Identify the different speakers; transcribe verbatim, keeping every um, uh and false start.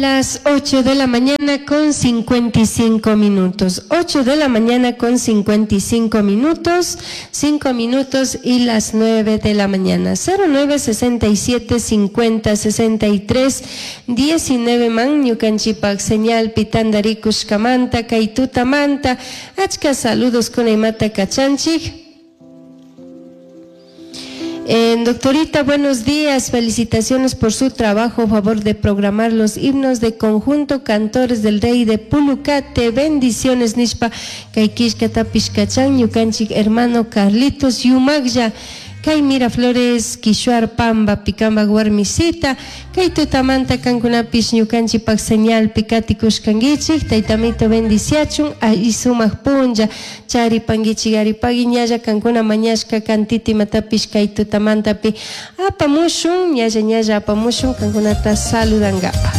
Speaker 1: Las ocho de la mañana con cincuenta y cinco minutos. ocho de la mañana con cincuenta y cinco minutos. cinco minutos y las nueve de la mañana. cero nueve sesenta y siete cincuenta sesenta y tres diecinueve man ñukanchipak señal pitandarikuskamanta kaitutamanta. Achka saludos con Aymata Kachanchik. Eh, doctorita, buenos días, felicitaciones por su trabajo a favor de programar los himnos de conjunto Cantores del Rey de Pulucate. Bendiciones, Nishpa, Kaikishkata Pishkachan, Yukanchik, hermano Carlitos, Yumagya, Kay Miraflores, Kishuar Pamba, Picamba Guarmisita, Kay Tutamanta Cancunapish, Ñukanchipak señal, Picatikus Kangichik, Taitamito Bendiciachun, Aisumak Punja, Chari Pangichi Garipaguiñaya, Cancuna Mañashka, Cantiti Matapish, Kay Tutamanta Pi, Apamushun, Ñaya Ñaya Apamushun, Cancunata Saludangapa.